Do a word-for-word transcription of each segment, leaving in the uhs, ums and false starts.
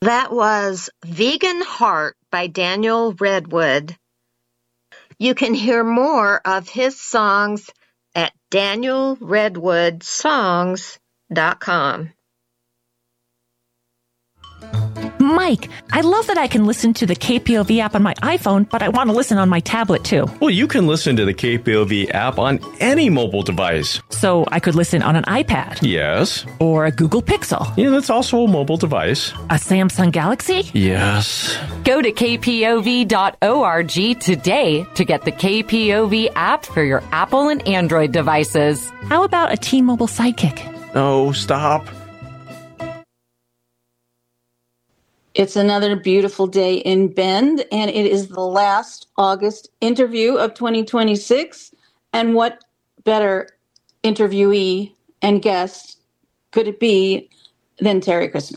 That was Vegan Heart by Daniel Redwood. You can hear more of his songs at daniel redwood songs dot com. Mike, I love that I can listen to the K P O V app on my iPhone, but I want to listen on my tablet too. Well, you can listen to the K P O V app on any mobile device. So I could listen on an iPad? Yes. Or a Google Pixel? Yeah, that's also a mobile device. A Samsung Galaxy? Yes. Go to k p o v dot org today to get the K P O V app for your Apple and Android devices. How about a T-Mobile Sidekick? No, stop. It's another beautiful day in Bend, and it is the last August interview of twenty twenty-six. And what better interviewee and guest could it be than Terry Christman?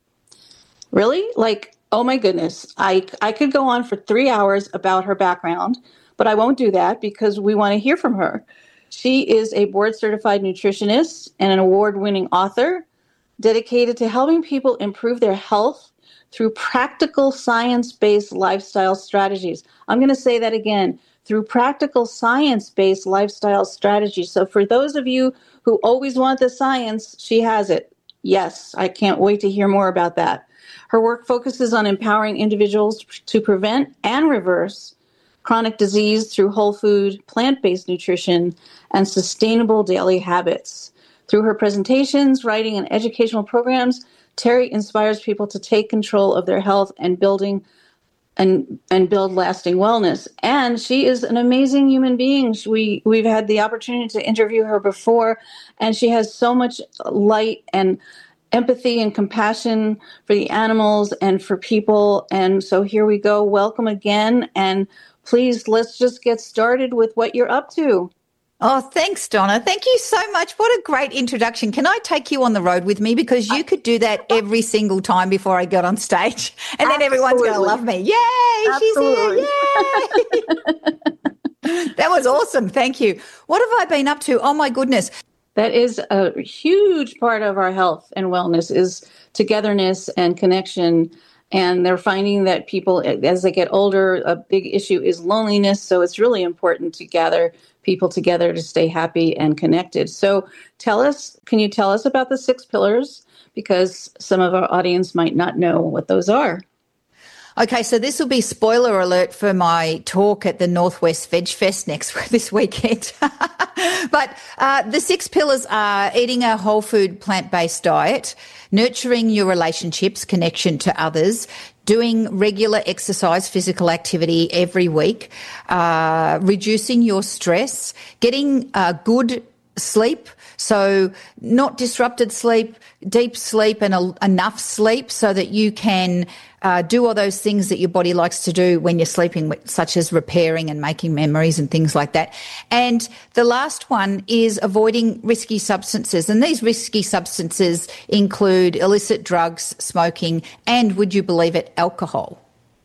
Really? Like, oh my goodness. I, I could go on for three hours about her background, but I won't do that because we want to hear from her. She is a board-certified nutritionist and an award-winning author dedicated to helping people improve their health through practical science-based lifestyle strategies. I'm going to say that again, through practical science-based lifestyle strategies. So for those of you who always want the science, she has it. Yes, I can't wait to hear more about that. Her work focuses on empowering individuals to prevent and reverse chronic disease through whole food, plant-based nutrition, and sustainable daily habits. Through her presentations, writing, and educational programs, Terry inspires people to take control of their health and building and and build lasting wellness. And she is an amazing human being. We we've had the opportunity to interview her before, and she has so much light and empathy and compassion for the animals and for people. And so here we go. Welcome again. And please, let's just get started with what you're up to. Oh, thanks, Donna. Thank you so much. What a great introduction. Can I take you on the road with me? Because you could do that every single time before I got on stage. And then Absolutely. Everyone's going to love me. Yay, Absolutely. She's here. Yay. That was awesome. Thank you. What have I been up to? Oh, my goodness. That is a huge part of our health and wellness is togetherness and connection. And they're finding that people, as they get older, a big issue is loneliness. So it's really important to gather people together to stay happy and connected. So tell us, can you tell us about the six pillars? Because some of our audience might not know what those are. Okay, so this will be spoiler alert for my talk at the Northwest Veg Fest next this weekend. But uh, the six pillars are eating a whole food plant-based diet, nurturing your relationships, connection to others, doing regular exercise, physical activity every week, uh, reducing your stress, getting uh, good sleep, so not disrupted sleep, deep sleep and a, enough sleep so that you can uh, do all those things that your body likes to do when you're sleeping, such as repairing and making memories and things like that. And the last one is avoiding risky substances. And these risky substances include illicit drugs, smoking, and, would you believe it, alcohol.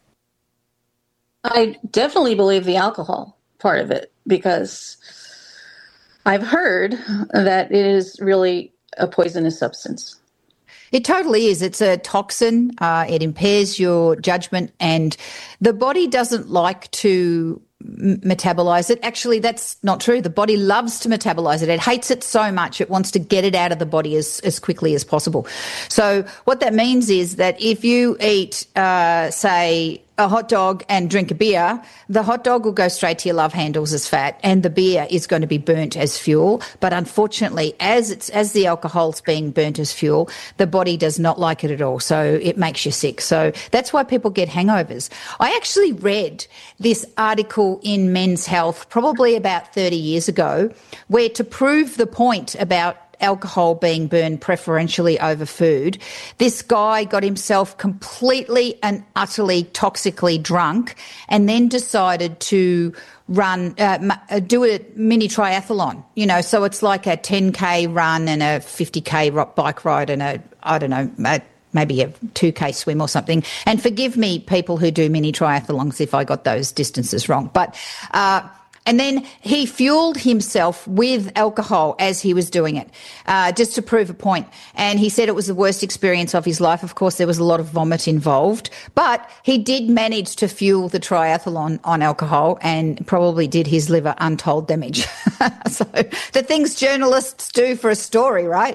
I definitely believe the alcohol part of it because I've heard that it is really a poisonous substance. It totally is. It's a toxin. Uh, it impairs your judgment, and the body doesn't like to m- metabolize it. Actually, that's not true. The body loves to metabolize it. It hates it so much it wants to get it out of the body as, as quickly as possible. So what that means is that if you eat, uh, say, a hot dog and drink a beer, the hot dog will go straight to your love handles as fat and the beer is going to be burnt as fuel. But unfortunately, as it's as the alcohol's being burnt as fuel, the body does not like it at all. So it makes you sick. So that's why people get hangovers. I actually read this article in Men's Health probably about thirty years ago where, to prove the point about alcohol being burned preferentially over food, this guy got himself completely and utterly toxically drunk and then decided to run, uh, do a mini triathlon, you know, so it's like a ten K run and a fifty K bike ride and a, I don't know, a, maybe a two K swim or something. And forgive me, people who do mini triathlons, if I got those distances wrong. But, uh, And then he fueled himself with alcohol as he was doing it, uh, just to prove a point. And he said it was the worst experience of his life. Of course, there was a lot of vomit involved, but he did manage to fuel the triathlon on alcohol and probably did his liver untold damage. So the things journalists do for a story, right?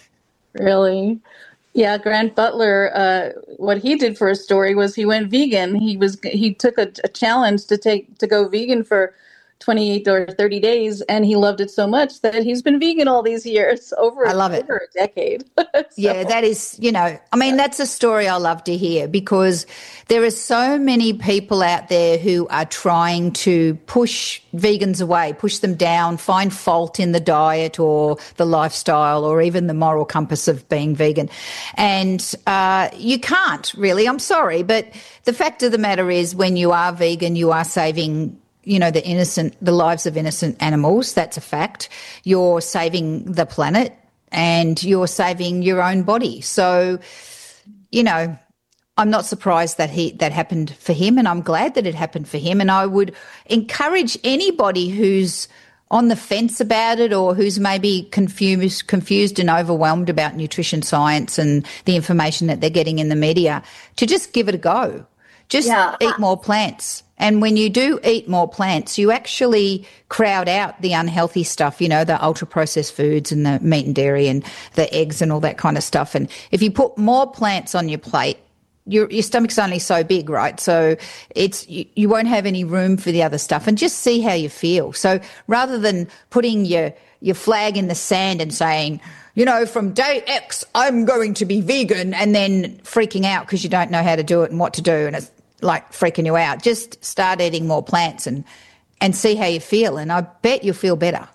Really? Yeah, Grant Butler, uh, what he did for a story was he went vegan. He was he took a, a challenge to take to go vegan for twenty-eight or thirty days, and he loved it so much that he's been vegan all these years, over, I love it. over a decade. So. Yeah, that is, you know, I mean, that's a story I love to hear, because there are so many people out there who are trying to push vegans away, push them down, find fault in the diet or the lifestyle or even the moral compass of being vegan. And uh, you can't really, I'm sorry, but the fact of the matter is, when you are vegan, you are saving, you know, the innocent, the lives of innocent animals. That's a fact. You're saving the planet and you're saving your own body. So, you know, I'm not surprised that he that happened for him, and I'm glad that it happened for him. And I would encourage anybody who's on the fence about it, or who's maybe confused, confused and overwhelmed about nutrition science and the information that they're getting in the media, to just give it a go. Just yeah. eat more plants. And when you do eat more plants, you actually crowd out the unhealthy stuff, you know, the ultra-processed foods and the meat and dairy and the eggs and all that kind of stuff. And if you put more plants on your plate, your your stomach's only so big, right? So it's you, you won't have any room for the other stuff, and just see how you feel. So rather than putting your your flag in the sand and saying, you know, from day X, I'm going to be vegan, and then freaking out because you don't know how to do it and what to do, and it's like freaking you out. Just start eating more plants and and see how you feel, and I bet you'll feel better.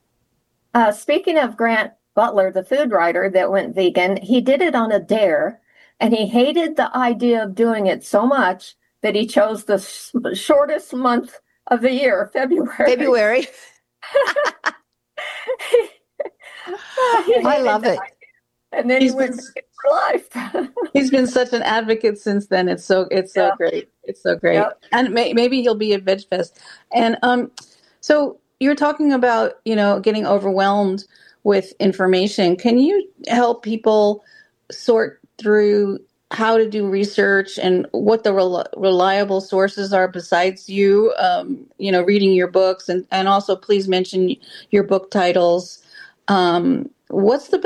Uh, speaking of Grant Butler, the food writer that went vegan, he did it on a dare, and he hated the idea of doing it so much that he chose the sh- shortest month of the year, February. February. I love it. And then he's he went been, for life. He's been such an advocate since then. It's so it's so yeah. great. It's so great. Yep. And may, maybe he'll be at Veg Fest. And um, so you're talking about, you know, getting overwhelmed with information. Can you help people sort through how to do research and what the rel- reliable sources are besides you, um, you know, reading your books, and, and also please mention your book titles. Um, what's the